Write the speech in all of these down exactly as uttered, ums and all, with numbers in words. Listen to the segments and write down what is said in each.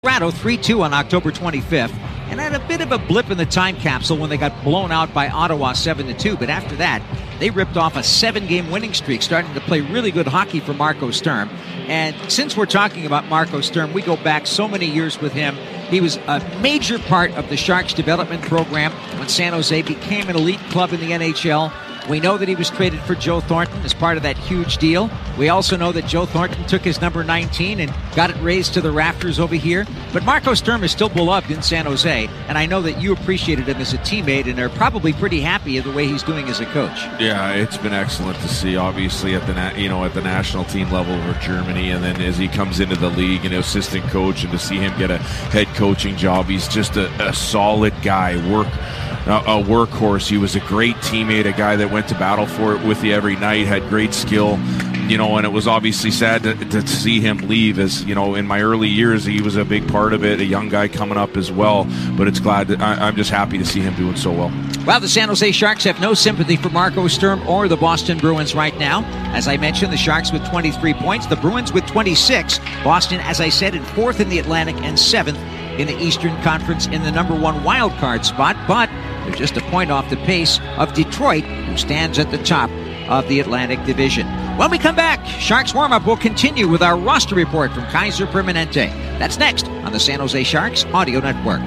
Colorado three two on October twenty-fifth, and had a bit of a blip in the time capsule when they got blown out by Ottawa seven to two, but after that, they ripped off a seven-game winning streak, starting to play really good hockey for Marco Sturm. And since we're talking about Marco Sturm, we go back so many years with him. He was a major part of the Sharks development program when San Jose became an elite club in the N H L. We know that he was traded for Joe Thornton as part of that huge deal. We also know that Joe Thornton took his number nineteen and got it raised to the rafters over here. But Marco Sturm is still beloved in San Jose, and I know that you appreciated him as a teammate and are probably pretty happy with the way he's doing as a coach. Yeah, it's been excellent to see, obviously, at the na- you know at the national team level for Germany, and then as he comes into the league and assistant coach, and to see him get a head coaching job. He's just a, a solid guy. Work. A workhorse. He was a great teammate, a guy that went to battle for it with you every night, had great skill, you know, and it was obviously sad to, to see him leave. As you know, in my early years, he was a big part of it, a young guy coming up as well, but it's glad that I, I'm just happy to see him doing so well. Well, the San Jose Sharks have no sympathy for Marco Sturm or the Boston Bruins right now. As I mentioned, the Sharks with twenty-three points, the Bruins with twenty-six. Boston, as I said, in fourth in the Atlantic and seventh in the Eastern Conference in the number one wild card spot, but they're just a point off the pace of Detroit, who stands at the top of the Atlantic Division. When we come back, Sharks warm-up will continue with our roster report from Kaiser Permanente. That's next on the San Jose Sharks Audio Network.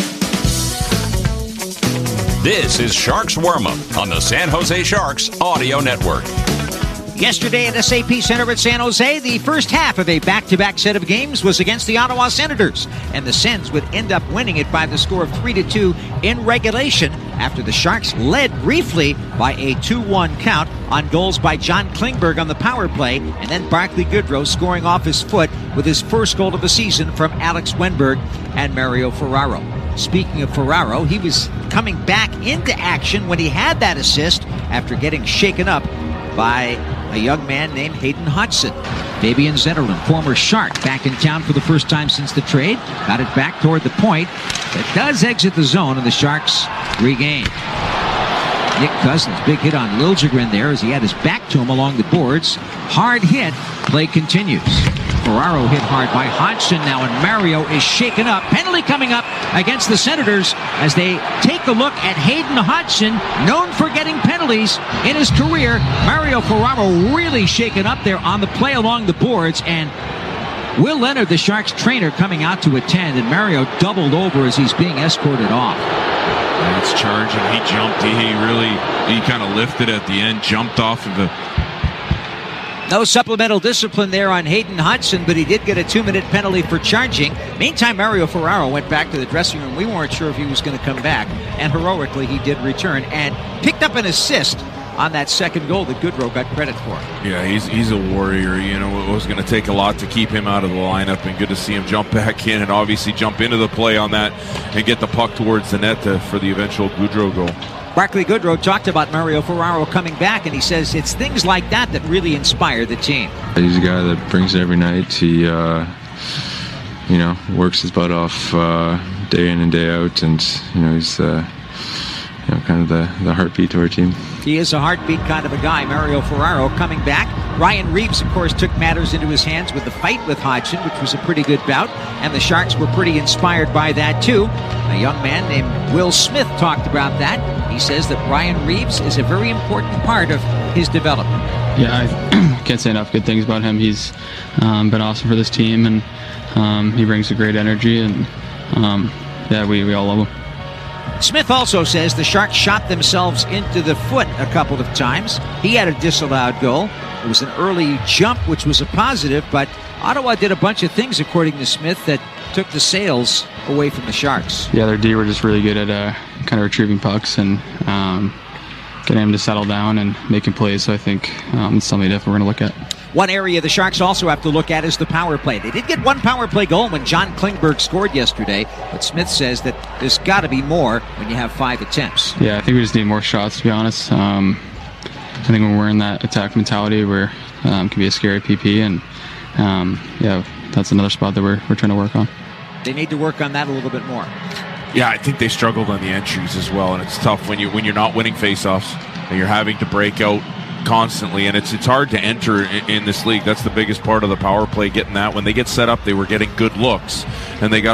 This is Sharks Warm-Up on the San Jose Sharks Audio Network. Yesterday at S A P Center at San Jose, the first half of a back-to-back set of games was against the Ottawa Senators, and the Sens would end up winning it by the score of three to two in regulation after the Sharks led briefly by a two one count on goals by John Klingberg on the power play, and then Barclay Goodrow scoring off his foot with his first goal of the season from Alex Wenberg and Mario Ferraro. Speaking of Ferraro, he was coming back into action when he had that assist after getting shaken up by a young man named Hayden Hodgson. Fabian Zetterlund, former Shark, back in town for the first time since the trade. Got it back toward the point. It does exit the zone, and the Sharks regain. Nick Cousins, big hit on Liljegren there as he had his back to him along the boards. Hard hit. Play continues. Ferraro hit hard by Hodgson now, and Mario is shaken up. Penalty coming up against the Senators as they take a look at Hayden Hodgson, known for getting penalties in his career. Mario Ferraro really shaken up there on the play along the boards, and Will Leonard, the Sharks trainer, coming out to attend, and Mario doubled over as he's being escorted off. And it's charging. He jumped. He really, he kind of lifted at the end, jumped off of the... No supplemental discipline there on Hayden Hodgson, but he did get a two-minute penalty for charging. Meantime, Mario Ferraro went back to the dressing room. We weren't sure if he was going to come back, and heroically he did return and picked up an assist on that second goal that Goodrow got credit for. Yeah, he's he's a warrior. You know, it was going to take a lot to keep him out of the lineup, and good to see him jump back in and obviously jump into the play on that and get the puck towards the net to, for the eventual Goodrow goal. Barclay Goodrow talked about Mario Ferraro coming back, and he says it's things like that that really inspire the team. He's a guy that brings it every night. He, uh, you know, works his butt off uh, day in and day out, and you know he's, uh, you know, kind of the, the heartbeat to our team. He is a heartbeat kind of a guy, Mario Ferraro, coming back. Ryan Reeves, of course, took matters into his hands with the fight with Hodgson, which was a pretty good bout, and the Sharks were pretty inspired by that, too. A young man named Will Smith talked about that. He says that Ryan Reeves is a very important part of his development. Yeah, I can't say enough good things about him. He's um, been awesome for this team, and um, he brings a great energy, and um, yeah, we, we all love him. Smith also says the Sharks shot themselves into the foot a couple of times. He had a disallowed goal. It was an early jump, which was a positive, but Ottawa did a bunch of things, according to Smith, that took the sails away from the Sharks. Yeah, their D were just really good at uh, kind of retrieving pucks and um, getting them to settle down and making plays, so I think um, it's something different we're going to look at. One area the Sharks also have to look at is the power play. They did get one power play goal when John Klingberg scored yesterday, but Smith says that there's got to be more when you have five attempts. Yeah, I think we just need more shots, to be honest. Um, I think when we're in that attack mentality where um, can be a scary P P, and um, yeah, that's another spot that we're, we're trying to work on. They need to work on that a little bit more. Yeah, I think they struggled on the entries as well, and it's tough when you when you're not winning faceoffs and you're having to break out constantly, and it's it's hard to enter in, in this league. That's the biggest part of the power play, getting that. When they get set up, they were getting good looks, and they got